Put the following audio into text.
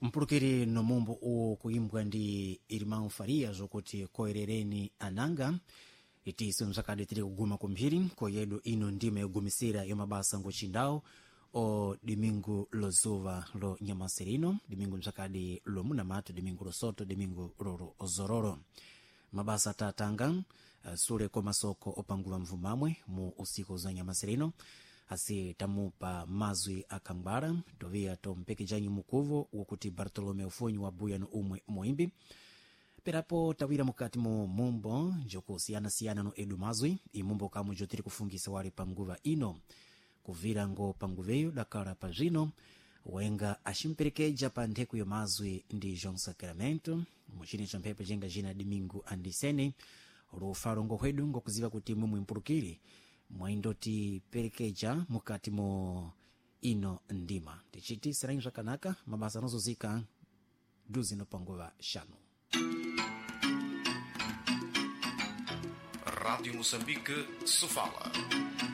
mpulukiri nomumbo uwu kuimbwa ndi Irmão Farias okuti koerereni ananga itiso mzakade tiri kuguma kumphiri koyedu ino ndima yogumisira yomabasa ngochindao o domingo lozuva lo Nyamasirino, domingo mzakade lo Munamatu, domingo losoto, domingo loro ozororo. Mabasa tatanga sule komasoko opanguva mvumamwe mu usiku za Nyamasirino asi tamupa mazwi akambara tovia tompekejanyi mukuvo wokuti Bartolomeu Fonho wabuya no umwe moimbi perapo tawira mukati mu mumbo njoko siyana no edu mazwi imumbo kamu jotiri kufungisa wali panguva ino kuvira ngo panguveyo dakara pazino wenga ashimperekeja pa ntheku yo mazwi ndi João Sacramento muchini champepe jenga jina Domingo Andisene rufaro ngo hwedu ngo kuziva kuti mumwe mpulukiri mwaindoti perekeja mukati mo ino ndima tichiti sirangi zvakanaka mabasa anozozika duzi no panguva shanu. Rádio Moçambique se fala.